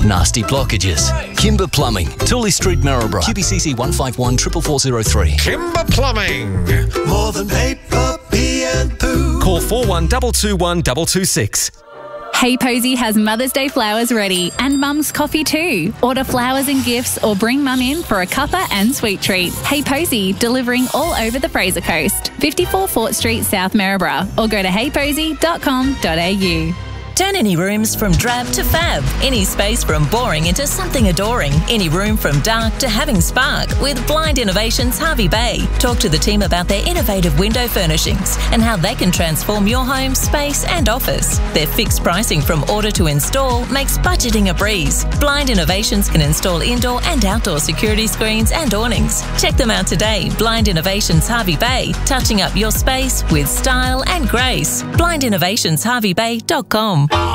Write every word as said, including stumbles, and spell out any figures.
nasty blockages. Kimber Plumbing, Tooley Street, Maryborough. Q B C C one five one four four zero three. Kimber Plumbing. More than paper, pee and poo. Call four one two two one two two six. Hey Posy has Mother's Day flowers ready and Mum's coffee too. Order flowers and gifts or bring Mum in for a cuppa and sweet treat. Hey Posy, delivering all over the Fraser Coast. fifty-four Fort Street, South Maryborough, or go to hey posy dot com dot a u. Turn any rooms from drab to fab. Any space from boring into something adoring. Any room from dark to having spark with Blind Innovations Harvey Bay. Talk to the team about their innovative window furnishings and how they can transform your home, space and office. Their fixed pricing from order to install makes budgeting a breeze. Blind Innovations can install indoor and outdoor security screens and awnings. Check them out today. Blind Innovations Harvey Bay, touching up your space with style and grace. blind innovations harvey bay dot com.